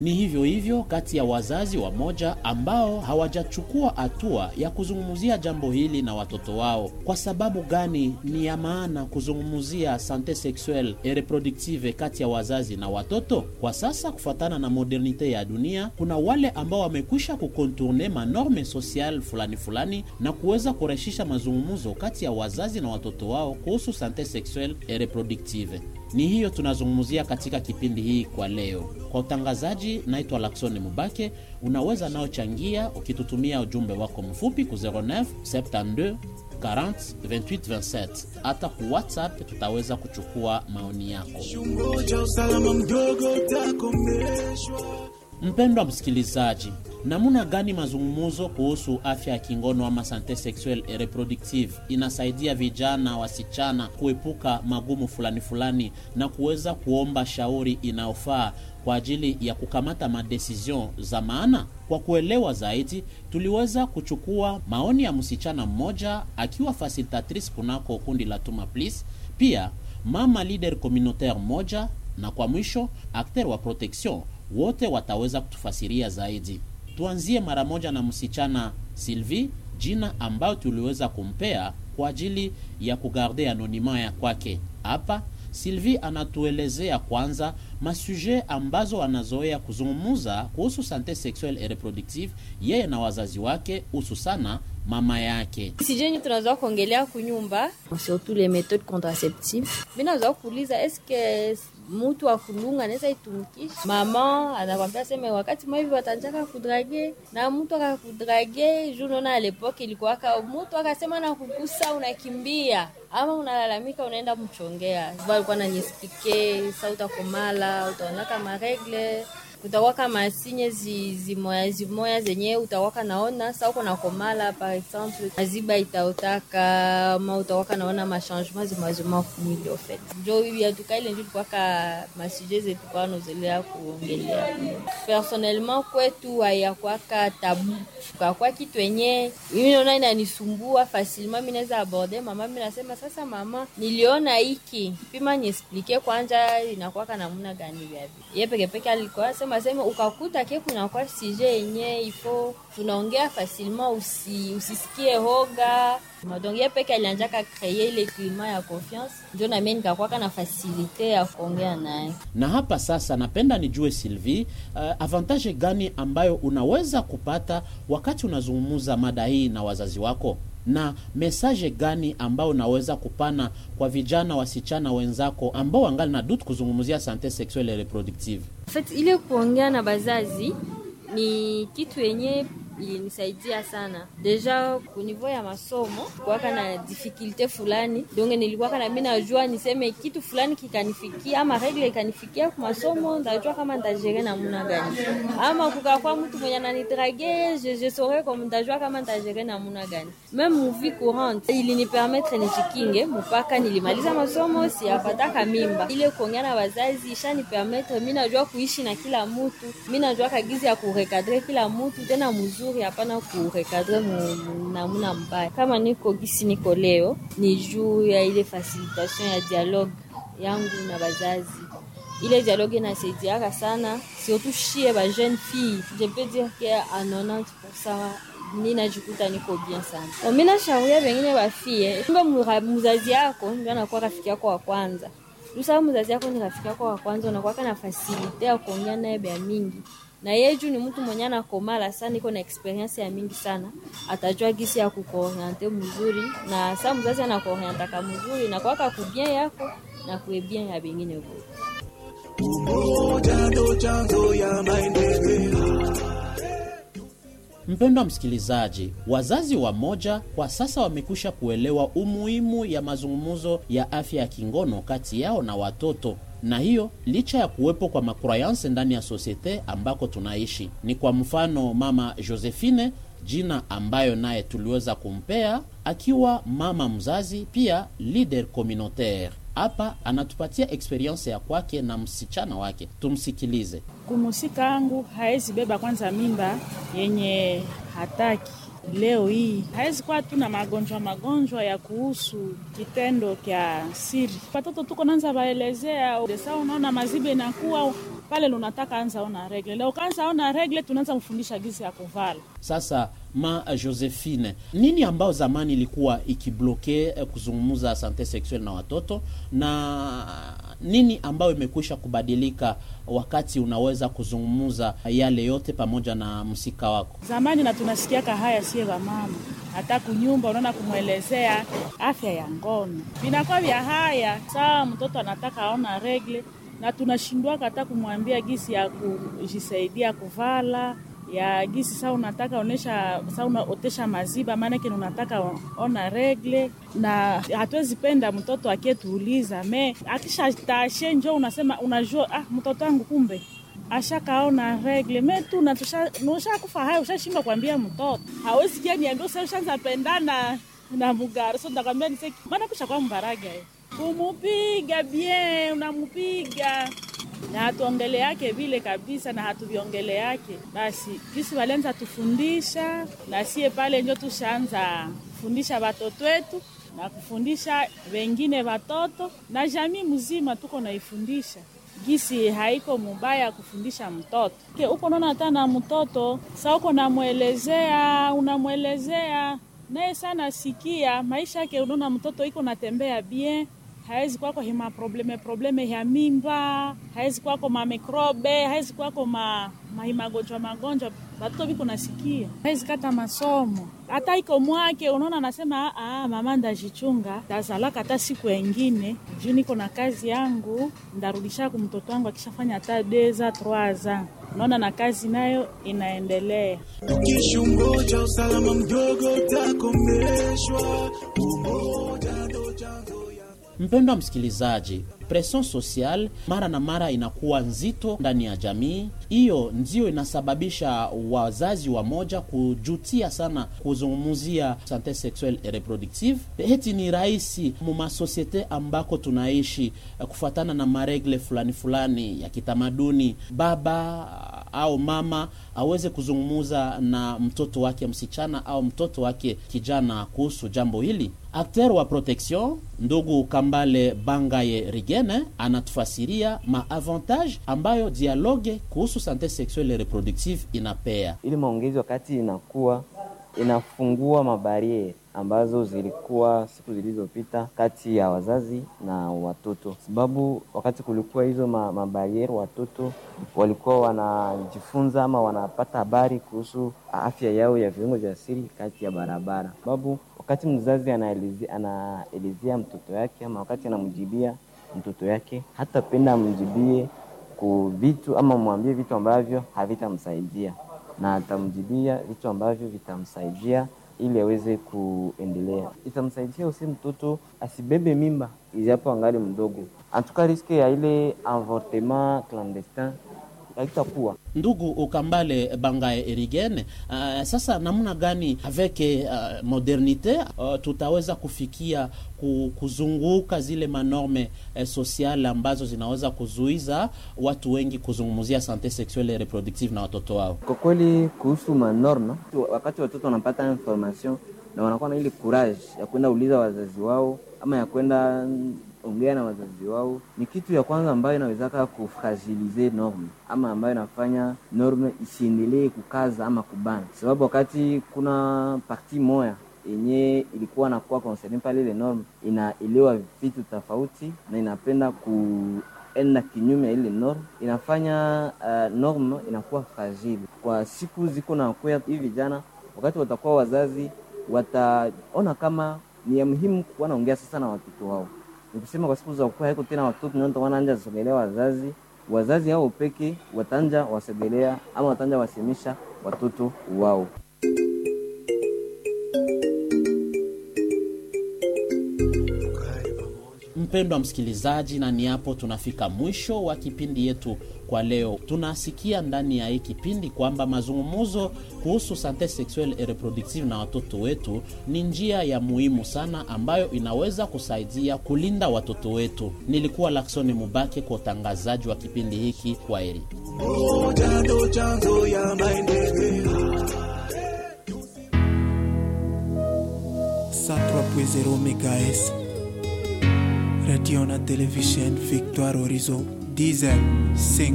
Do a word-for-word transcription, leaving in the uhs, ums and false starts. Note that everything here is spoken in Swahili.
Ni hivyo hivyo kati ya wazazi wa moja ambao hawajachukua hatua ya kuzungumzia jambo hili na watoto wao. Kwa sababu gani ni ya maana kuzungumzia sante sexuelle et reproductive kati ya wazazi na watoto? Kwa sasa kufuatana na modernite ya dunia, kuna wale ambao wamekwisha kukontourne manorme social fulani fulani na kuweza kureshisha mazungumzo kati ya wazazi na watoto wao kuhusu sante sexuelle et reproductive. Ni hiyo tunazungumzia katika kipindi hii kwa leo. Kwa utangazaji naitwa Laksoni Mubake. Unaweza nao changia ukitutumia ujumbe wako mfupi ku zero neuf soixante-douze quarante vingt-huit vingt-sept. Hata ku WhatsApp tutaweza kuchukua maoni yako. Mpendwa msikilizaji, namuna gani mazungumzo kuhusu afya ya kingono ama sante sexuelle et reproductive inasaidia vijana wasichana kuepuka magumu fulani fulani na kuweza kuomba shauri inaofaa kwa ajili ya kukamata madecision za maana? Kwa kuelewa zaidi, tuliweza kuchukua maoni ya msichana mmoja akiwa facilitatrice kunako kundi la Tuma Please, pia mama leader communautaire moja, na kwa mwisho acteur wa protection. Wote wataweza kutufasiria zaidi. Tuanzie mara moja na msichana Sylvie, jina ambayo tuliweza kumpea kwa ajili ya kugarde anonima ya kwake. Hapa Sylvie anatuelezea kwanza masuje ambazo anazoea kuzungumza kuhusu sante sexuelle et reproductive yeye na wazazi wake, hususana mama yake. Sijeni tunazoa kuongelea kunyumba surtout les méthodes contraceptives. Mimi nazoa kuuliza eske mtu wa kulunga anaweza itumikisha? Mama anakwambia sema wakati mwa hivi watanjaka kudrage na mtu akakudrage, juno na lepoke ilikuwa ka mtu akasema na kukusa unakimbia ama unalalamika unaenda mchongea. Walikuwa ananispike sauta komala, utaona kama regle, utakuwa kama sinye zi, zimoya zimoya zenye utakuwa naona sasa uko na komala par exemple aziba itaotaka ma utakuwa naona ma changement zimazima kumili au fait. Jo ya tukaile ndio kwa ka masije zetu kwa nozelea kuongelea. Personnellement kwetu haya kwa ka tabu kwa kwa kitu yenye mimi naona inanisumbua facilement, mimi naweza aborder mama, mimi nasema sasa mama niliona hiki pima ni explique kwanza inakuwa kana namna gani hivi. Yeye peke peke alikuwa sema sema ukakuta ke kuna kwa sije yenye ifo tunaongea facilement, usi usisikie hoga madonge peke alianjaka créer ile climat ya confiance, ndio na mimi nikakuwa kana facilité ya kuongea naye. Na hapa sasa napenda nijue Sylvie, uh, avantage gani ambayo unaweza kupata wakati unazungumza mada hii na wazazi wako, na message gani ambao unaweza kupana kwa vijana wasichana wenzako ambao wangali na dutu kuzungumzia sante sexuelle et reproductive? En fait ile kuongea na bazazi ni kitu yenye ilinisaidia sana. Deja ku niveau ya masomo kwa kana difficulté fulani, donc nilikuwa kana mimi najua niseme kitu fulani kikanifikia ama regle ikanifikia kwa masomo, ndajua kama ndajere na muna gani. Ama kukakuwa mtu mwenye ananidrague, je je saurais comme ndajua kama ndajere na muna gani. Même mu vie courante ili permettre nijikinge mpaka nilimaliza masomo, si apataka mimba. Ile kuongea na wazazi ishani permettre mimi najua kuishi na kila mtu, mimi najua kagizi ya kurecadrer kila mtu tena mzuri, hapana kurekadre namuna mbaya. Kama niko gisi niko leo ni juu ya ile facilitation ya dialogue yangu na bazazi. Ile dialogue inasaidia sana surtout chez ba jeune fille. Je peux dire que à quatre-vingt-dix pour cent nina jikuta niko bien sana. Mimi nashauria wengine ba fille, kumbe mzazi yako ndio anakuwa rafiki yako wa kwanza. Usawa mzazi yako ni rafiki yako wa kwanza, unakuwa kana facilite ya kuongea naye bia mingi. Na yeju ni mtu mwenye anakomala sana, iko na experience ya mingi sana, atajua gisi ya kukuoriente mzuri, na saa mzazi anakuorienta kama mzuri na kwa kubien yako na kuebien ya bengine wote. Mpendwa msikilizaji, wazazi wa moja kwa sasa wamekusha kuelewa umuhimu ya mazungumzo ya afya ya kingono kati yao na watoto. Na hiyo licha ya kuwepo kwa makroyanse ndani ya societe ambako tunaishi. Ni kwa mfano mama Josephine, jina ambayo naye tuliweza kumpea akiwa mama mzazi pia leader communautaire. Hapa anatupatia experience ya kwake na msichana wake. Tumsikilize. Kumusika yangu haezi beba kwanza mimba yenye hataki. Leo hii haezi kwa tuna magonjwa magonjwa ya kuhusu kitendo kya siri. Watoto tuko nanza baelezea, desa unaona mazibe inakuwa pale unataka anza ona regle. Leo kaanza ona regle tunaanza mfundisha gisi ya kuvala. Sasa ma Josephine, nini ambao zamani ilikuwa ikibloke eh, kuzungumza sante sexuelle na watoto, na nini ambao imekwisha kubadilika wakati unaweza kuzungumza yale yote pamoja na msika wako? Zamani na tunasikia haya sie wa mama, hata kunyumba unaona kumuelezea afya ya ngono. Vinakuwa vya haya, saa mtoto anataka aona regle na tunashindwa hata kumwambia gisi ya kujisaidia kuvala, ya gisi saa unataka onesha, saa unaotesha maziba maana yake unataka ona regle, na hatuwezi penda mtoto akietuuliza me akisha tashe njoo unasema unajua ah mtoto wangu kumbe ashakaona regle me tu na tusha nosha kufa hayo ushashindwa kuambia mtoto. Hawezi kia niambia sasa ushaanza pendana na mugari, so ndakwambia niseki maana kisha kwa mbaraga hiyo. Kumupiga bien unamupiga na hatuongele yake vile kabisa, na hatuviongele yake. Basi kisi walenza tufundisha, na sie pale ndio tushaanza kufundisha watoto wetu na kufundisha wengine watoto, na jamii mzima tuko naifundisha. Gisi haiko mubaya kufundisha mtoto. Ke uko naona hata na mtoto, sa uko namuelezea, unamuelezea naye sana sikia maisha yake, unaona mtoto iko natembea bien, haezi kwako hima probleme probleme ya mimba, haezi kwako ma mikrobe, haezi kwako ma magonjwa magonjwa, watoto biko nasikia. Haezi kata masomo. Hata iko mwake unaona anasema ah mama ndajichunga, tazalaka hata siku nyingine, juu niko na kazi yangu, ndarudisha kwa mtoto wangu akishafanya hata deza troaza. Unaona na kazi nayo inaendelea. Ukishungoja usalama mdogo utakomeshwa, umoja ndo chanzo. Mpendwa msikilizaji, pression social mara na mara inakuwa nzito ndani ya jamii. Hiyo ndio inasababisha wazazi wa moja kujutia sana kuzungumzia sante sexuelle et reproductive. Heti ni rahisi mu societe ambako tunaishi kufuatana na maregle fulani fulani ya kitamaduni, baba au mama aweze kuzungumza na mtoto wake msichana au mtoto wake kijana kuhusu jambo hili. Acteur wa protection ndugu Kambale Bangaye Rigene anatufasiria maavantage ambayo dialogue kuhusu sante sexuelle et reproductive inapea. Ili maongezi wakati inakuwa inafungua mabariere ambazo zilikuwa siku zilizopita kati ya wazazi na watoto, sababu wakati kulikuwa hizo mabariere watoto walikuwa wanajifunza ama wanapata habari kuhusu afya yao ya viungo vya siri kati ya barabara, sababu wakati mzazi anaelezea anaelezea mtoto yake ama wakati anamjibia mtoto yake, hata penda mjibie ku vitu ama mwambie vitu ambavyo havitamsaidia, na atamjibia vitu ambavyo vitamsaidia ili aweze kuendelea. Itamsaidia usi mtoto asibebe mimba ijapo angali mdogo. Antuka riske ya ile avortement clandestin haitakuwa. Ndugu Ukambale Bangaye Rigene, uh, sasa namna gani avec uh, modernite uh, tutaweza kufikia kuzunguka zile manorme eh, sociale ambazo zinaweza kuzuiza watu wengi kuzungumzia sante sexuelle et reproductive na watoto wao? Kwa kweli kuhusu manorme, wakati watoto wanapata information na wanakuwa na ile courage ya kwenda uliza wazazi wao ama ya kwenda ongea na wazazi wao, ni kitu ya kwanza ambayo inaweza kufragilize norme ama ambayo inafanya norme isiendelee kukaza ama kubana, sababu wakati kuna parti moja yenye ilikuwa nakuwa concerne pale ile norme inaelewa vitu tofauti na inapenda kuenda kinyume ya ile norme, inafanya uh, norme inakuwa fragile. Kwa siku ziko na kwa hivi vijana, wakati watakuwa wazazi wataona kama ni ya muhimu kuwa naongea sasa na watoto wao. Nikisema kwa siku za ukua haiko tena watoto ndio wanaanza kusogelea wazazi, wazazi hao peke watanja wasogelea ama watanja wasemisha watoto wao. Mpendwa msikilizaji, na ni hapo tunafika mwisho wa kipindi yetu kwa leo. Tunasikia ndani ya hii kipindi kwamba mazungumzo kuhusu sante sexuelle et reproductive na watoto wetu ni njia ya muhimu sana ambayo inaweza kusaidia kulinda watoto wetu. Nilikuwa Laksoni Mubake kwa utangazaji wa kipindi hiki. Kwaheri. Satra Puezero Megaes Radio na Television Victoire Horizon Diesel